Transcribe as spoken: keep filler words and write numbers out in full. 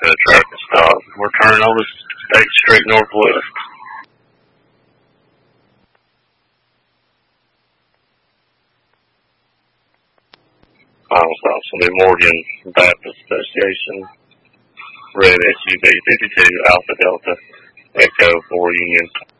to a traffic stop. We're turning on the State Street Northwest. Final stops will be Morgan Baptist Association, red S U V fifty-two Alpha Delta Echo four Union.